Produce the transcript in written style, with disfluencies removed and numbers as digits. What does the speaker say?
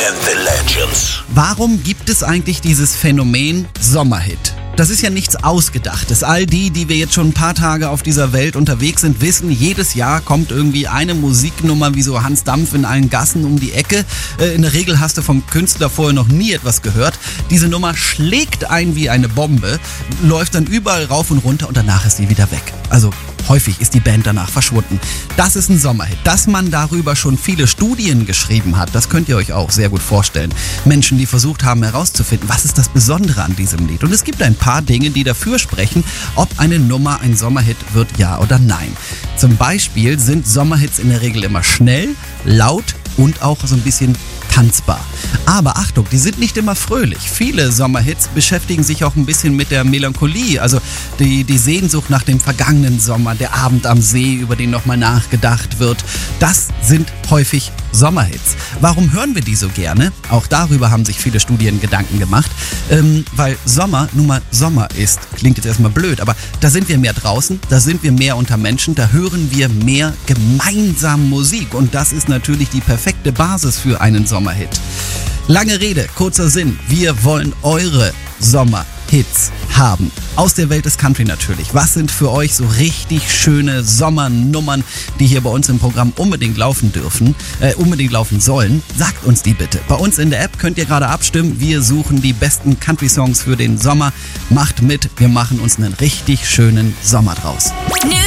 and the Legends. Warum gibt es eigentlich dieses Phänomen Sommerhit? Das ist ja nichts Ausgedachtes. All die wir jetzt schon ein paar Tage auf dieser Welt unterwegs sind, wissen, jedes Jahr kommt irgendwie eine Musiknummer wie so Hans Dampf in allen Gassen um die Ecke. In der Regel hast du vom Künstler vorher noch nie etwas gehört. Diese Nummer schlägt ein wie eine Bombe, läuft dann überall rauf und runter und danach ist sie wieder weg. Also häufig ist die Band danach verschwunden. Das ist ein Sommerhit. Dass man darüber schon viele Studien geschrieben hat, das könnt ihr euch auch sehr gut vorstellen. Menschen, die versucht haben herauszufinden, was ist das Besondere an diesem Lied. Und es gibt ein paar Dinge, die dafür sprechen, ob eine Nummer ein Sommerhit wird, ja oder nein. Zum Beispiel sind Sommerhits in der Regel immer schnell, laut und auch so ein bisschen tanzbar. Aber Achtung, die sind nicht immer fröhlich. Viele Sommerhits beschäftigen sich auch ein bisschen mit der Melancholie, also die Sehnsucht nach dem vergangenen Sommer, der Abend am See, über den nochmal nachgedacht wird. Das sind häufig Sommerhits. Warum hören wir die so gerne? Auch darüber haben sich viele Studien Gedanken gemacht, weil Sommer nun mal Sommer ist. Klingt jetzt erstmal blöd, aber da sind wir mehr draußen, da sind wir mehr unter Menschen, da hören wir mehr gemeinsam Musik und das ist natürlich die perfekte Basis für einen Sommerhit. Lange Rede, kurzer Sinn. Wir wollen eure Sommerhits haben. Aus der Welt des Country natürlich. Was sind für euch so richtig schöne Sommernummern, die hier bei uns im Programm unbedingt laufen dürfen, unbedingt laufen sollen? Sagt uns die bitte. Bei uns in der App könnt ihr gerade abstimmen. Wir suchen die besten Country-Songs für den Sommer. Macht mit, wir machen uns einen richtig schönen Sommer draus.